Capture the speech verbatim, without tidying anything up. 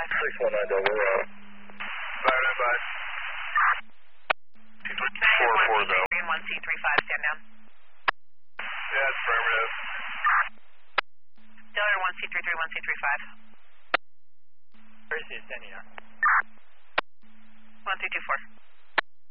five. six one nine double, uh, Bye, bye, bye. four four though. three and one C three five, stand down. Yeah, it's affirmative. Delaware one C three three, one C three five. Where is he standing at? one three two four.